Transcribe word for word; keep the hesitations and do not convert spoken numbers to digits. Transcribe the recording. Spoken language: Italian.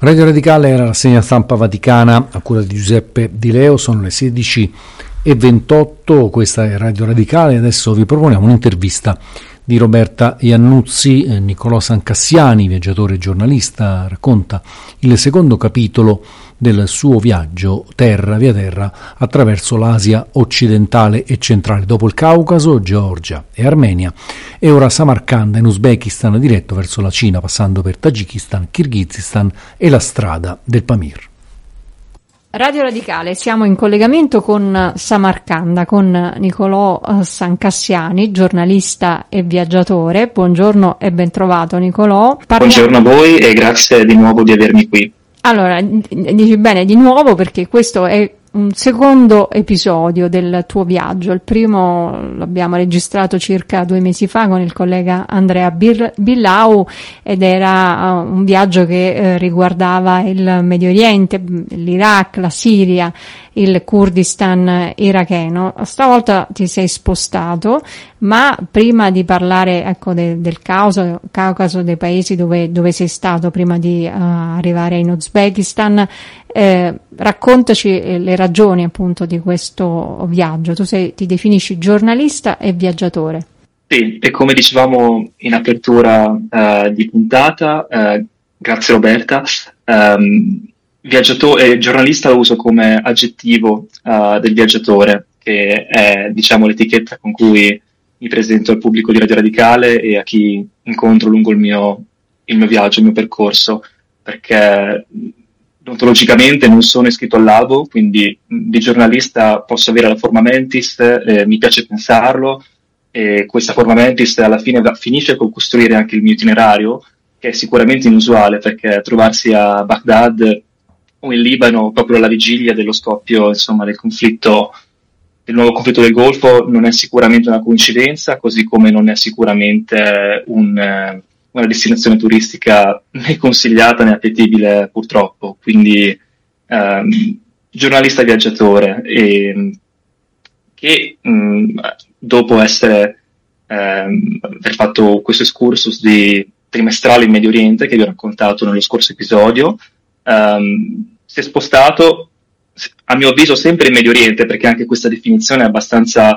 Radio Radicale era la rassegna stampa vaticana a cura di Giuseppe Di Leo, sono le sedici e ventotto, questa è Radio Radicale. Adesso vi proponiamo un'intervista di Roberta Iannuzzi. eh, Nicolò Sancassiani, viaggiatore e giornalista, racconta il secondo capitolo del suo viaggio terra via terra attraverso l'Asia occidentale e centrale, dopo il Caucaso, Georgia e Armenia, e ora Samarcanda in Uzbekistan, diretto verso la Cina passando per Tagikistan, Kirghizistan e la strada del Pamir. Radio Radicale, siamo in collegamento con Samarcanda, con Nicolò Sancassiani, giornalista e viaggiatore. Buongiorno e ben trovato, Nicolò. Parliamo... Buongiorno a voi e grazie di nuovo di avermi qui. Allora, dici bene di nuovo perché questo è un secondo episodio del tuo viaggio. Il primo l'abbiamo registrato circa due mesi fa con il collega Andrea Billau ed era uh, un viaggio che uh, riguardava il Medio Oriente, l'Iraq, la Siria, il Kurdistan iracheno. Stavolta ti sei spostato, ma prima di parlare ecco de, del Caucaso, Caucaso, dei paesi dove, dove sei stato prima di uh, arrivare in Uzbekistan, eh, raccontaci le ragioni appunto di questo viaggio. Tu sei, ti definisci giornalista e viaggiatore. Sì, e come dicevamo in apertura uh, di puntata, uh, grazie Roberta, um, viaggiatore, eh, giornalista lo uso come aggettivo uh, del viaggiatore, che è diciamo l'etichetta con cui mi presento al pubblico di Radio Radicale e a chi incontro lungo il mio, il mio viaggio, il mio percorso, perché ontologicamente non sono iscritto all'albo, quindi di giornalista posso avere la forma mentis, eh, mi piace pensarlo, e questa forma mentis alla fine va, finisce con costruire anche il mio itinerario, che è sicuramente inusuale, perché trovarsi a Baghdad o in Libano proprio alla vigilia dello scoppio insomma del conflitto, del nuovo conflitto del Golfo, non è sicuramente una coincidenza, così come non è sicuramente un una destinazione turistica né consigliata né appetibile purtroppo, quindi ehm, giornalista viaggiatore e, che mh, dopo essere ehm, aver fatto questo excursus di trimestrale in Medio Oriente che vi ho raccontato nello scorso episodio, ehm, si è spostato a mio avviso sempre in Medio Oriente, perché anche questa definizione è abbastanza